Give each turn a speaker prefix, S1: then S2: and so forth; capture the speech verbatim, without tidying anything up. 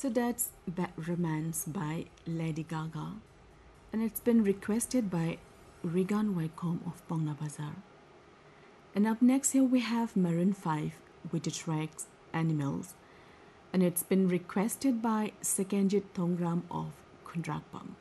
S1: So that's Bad Romance by Lady Gaga, and it's been requested by Regan Wycombe of Pongna Bazaar. And up next here we have Maroon five with the tracks Animals, and it's been requested by Sekenjit Thongram of Khundrakpam.